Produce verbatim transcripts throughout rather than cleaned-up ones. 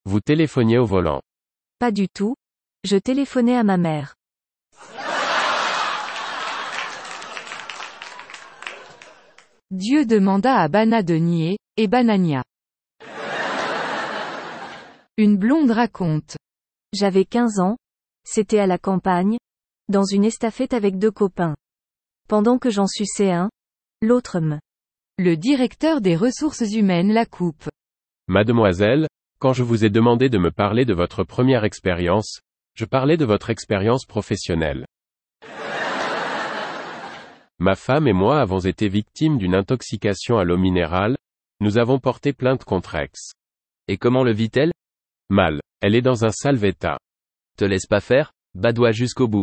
Vous téléphoniez au volant. Pas du tout. Je téléphonais à ma mère. Dieu demanda à Bana de nier, et Banania. Une blonde raconte. J'avais quinze ans. C'était à la campagne. Dans une estafette avec deux copains. Pendant que j'en suçais un, l'autre me. Le directeur des ressources humaines la coupe. Mademoiselle, quand je vous ai demandé de me parler de votre première expérience, je parlais de votre expérience professionnelle. Ma femme et moi avons été victimes d'une intoxication à l'eau minérale, nous avons porté plainte contre ex. Et comment le vit-elle? Mal. Elle est dans un sale état. Te laisse pas faire, badoie jusqu'au bout.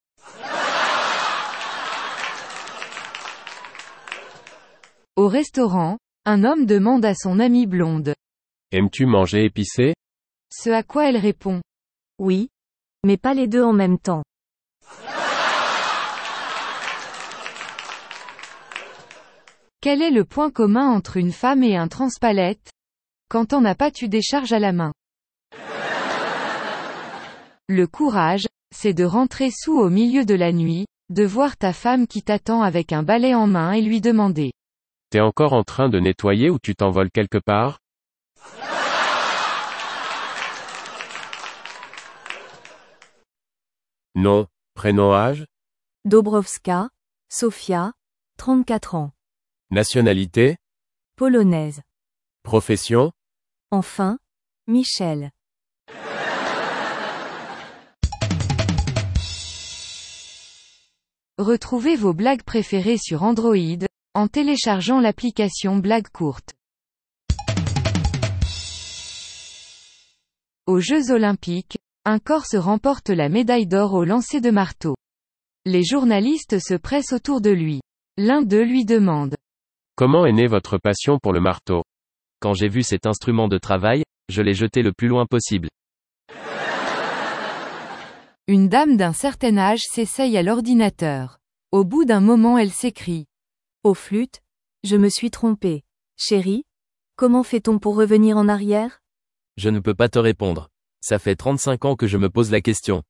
Au restaurant, un homme demande à son amie blonde. Aimes-tu manger épicé? Ce à quoi elle répond. Oui. Mais pas les deux en même temps. Quel est le point commun entre une femme et un transpalette? Quand on n'a pas tu décharges à la main. Le courage, c'est de rentrer sous au milieu de la nuit, de voir ta femme qui t'attend avec un balai en main et lui demander. T'es encore en train de nettoyer ou tu t'envoles quelque part? Nom, prénom, âge? Dobrowska, Sofia, trente-quatre ans. Nationalité? Polonaise. Profession? Enfin, Michel. Retrouvez vos blagues préférées sur Android, en téléchargeant l'application Blague Courte. Aux Jeux Olympiques, un Corse remporte la médaille d'or au lancer de marteau. Les journalistes se pressent autour de lui. L'un d'eux lui demande. Comment est née votre passion pour le marteau? Quand j'ai vu cet instrument de travail, je l'ai jeté le plus loin possible. Une dame d'un certain âge s'essaye à l'ordinateur. Au bout d'un moment elle s'écrie. Au flûte, je me suis trompée. Chérie, comment fait-on pour revenir en arrière? Je ne peux pas te répondre. Ça fait trente-cinq ans que je me pose la question.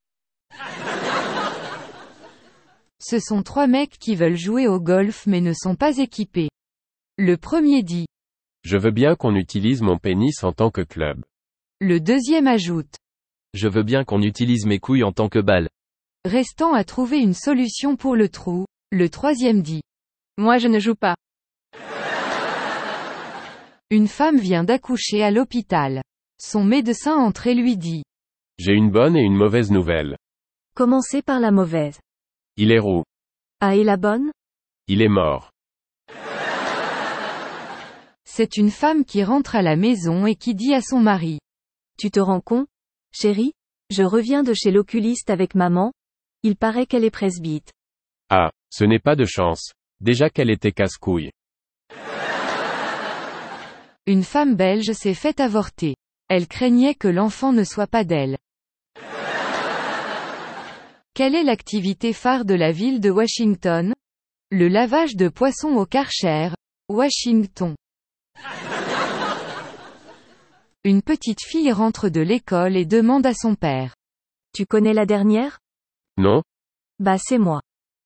Ce sont trois mecs qui veulent jouer au golf mais ne sont pas équipés. Le premier dit. Je veux bien qu'on utilise mon pénis en tant que club. Le deuxième ajoute. Je veux bien qu'on utilise mes couilles en tant que balle. Restant à trouver une solution pour le trou, le troisième dit. Moi je ne joue pas. Une femme vient d'accoucher à l'hôpital. Son médecin entre et lui dit. J'ai une bonne et une mauvaise nouvelle. Commencez par la mauvaise. Il est roux. Ah et la bonne? Il est mort. C'est une femme qui rentre à la maison et qui dit à son mari. Tu te rends compte? Chérie, je reviens de chez l'oculiste avec maman. Il paraît qu'elle est presbyte. Ah, ce n'est pas de chance. Déjà qu'elle était casse-couille. Une femme belge s'est fait avorter. Elle craignait que l'enfant ne soit pas d'elle. Quelle est l'activité phare de la ville de Washington? Le lavage de poissons au Karcher, Washington. Une petite fille rentre de l'école et demande à son père. Tu connais la dernière? Non? Bah c'est moi.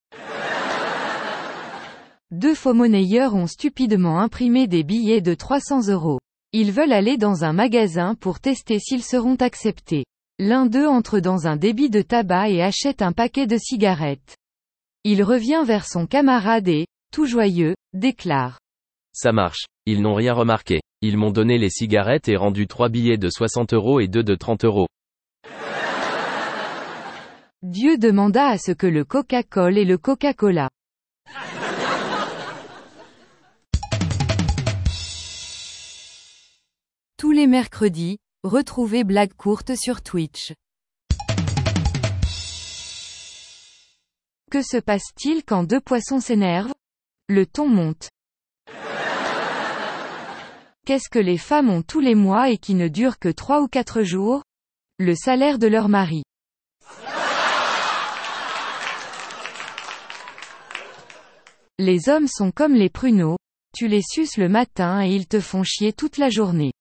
Deux faux-monnayeurs ont stupidement imprimé des billets de trois cents euros. Ils veulent aller dans un magasin pour tester s'ils seront acceptés. L'un d'eux entre dans un débit de tabac et achète un paquet de cigarettes. Il revient vers son camarade et, tout joyeux, déclare. Ça marche. Ils n'ont rien remarqué. Ils m'ont donné les cigarettes et rendu trois billets de soixante euros et deux de trente euros. Dieu demanda à ce que le Coca-Cola et le Coca-Cola. Tous les mercredis, retrouvez Blague Courte sur Twitch. Que se passe-t-il quand deux poissons s'énervent? Le ton monte. Qu'est-ce que les femmes ont tous les mois et qui ne dure que trois ou quatre jours? Le salaire de leur mari. Les hommes sont comme les pruneaux, tu les suces le matin et ils te font chier toute la journée.